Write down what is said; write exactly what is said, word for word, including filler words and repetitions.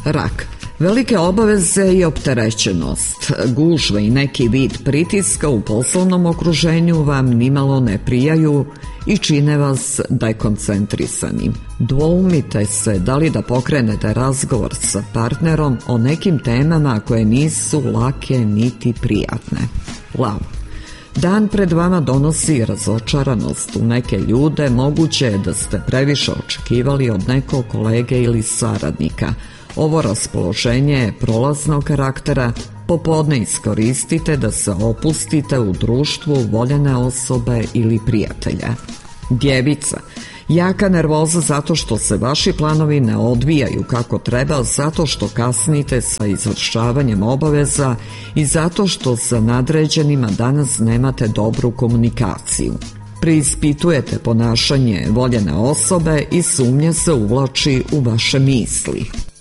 Rak. Velike obaveze i opterećenost, gužve i neki vid pritiska u poslovnom okruženju vam nimalo ne prijaju i čine vas dekoncentrisanim. Dvoumite se da li da pokrenete razgovor sa partnerom o nekim temama koje nisu lake niti prijatne. Lav. Dan pred vama donosi razočaranost u neke ljude, moguće je da ste previše očekivali od nekog kolege ili saradnika. Ovo raspoloženje je prolaznog karaktera, popodne iskoristite da se opustite u društvu voljene osobe ili prijatelja. Djevica. Jaka nervoza zato što se vaši planovi ne odvijaju kako treba, zato što kasnite sa izvršavanjem obaveza i zato što sa nadređenima danas nemate dobru komunikaciju. Preispitujete ponašanje voljene osobe i sumnja se uvlači u vaše misli.